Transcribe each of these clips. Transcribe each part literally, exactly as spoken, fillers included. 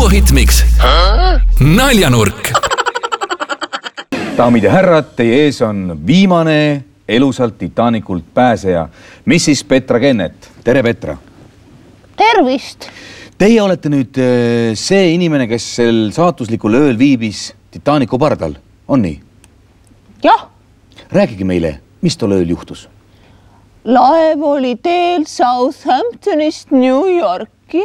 Autohitmix. Naljanurk. Daamid ja härrad, teie ees on viimane elusalt Titanikult pääseja, missis Petra Kennet. Tere, Petra! Tervist! Teie olete nüüd see inimene, kes sel saatuslikul ööl viibis Titaniku pardal. On nii? Jah. Rääkige meile, mis tol ööl juhtus? Laev oli teel Southamptonist New Yorki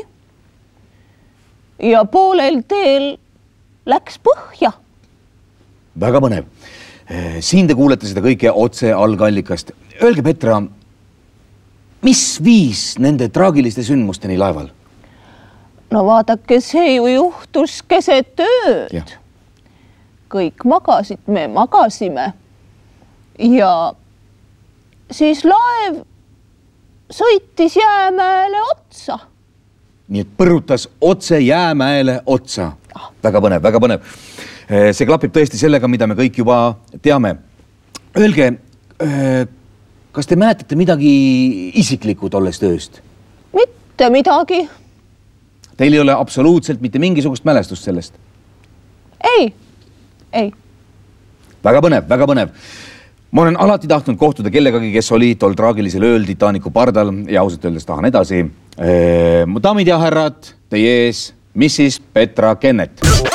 ja poolel teel läks põhja. Väga põnev. Siin te kuulete seda kõike otse algallikast. Öelge, Petra, mis viis nende traagiliste sündmusteni laeval? No vaadake, see ju juhtus keset ööd. Ja. Kõik magasid, me magasime. Ja siis laev sõitis jäämäele otsa. Nii et põrutas otse jäämäele otsa. Väga põnev, väga põnev. See klapib tõesti sellega, mida me kõik juba teame. Öelge, kas te mäletate midagi isiklikku tollest ööst? Mitte midagi. Teil ei ole absoluutselt mitte mingisugust mälestust sellest? Ei, ei. Väga põnev, väga põnev. Ma olen alati tahtnud kohtuda kellegagi, kes oli tol traagilisel ööl Titaniku pardal ja ausalt öeldes tahan edasi. Mu daamid ja härrad, teie ees missis Petra Kennet.